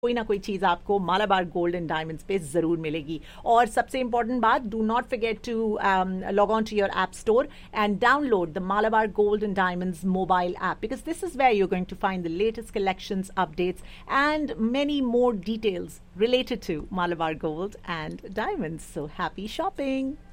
कोई ना कोई चीज़ आपको मालाबार गोल्ड एंड डायमंड्स पे ज़रूर मिलेगी. और सबसे इम्पॉर्टेंट बात, do not forget to log on to your app store and download the Malabar Gold and Diamonds mobile app, because this is where you're going to find the latest collections, updates, and many more details related to Malabar Gold and Diamonds. So happy shopping!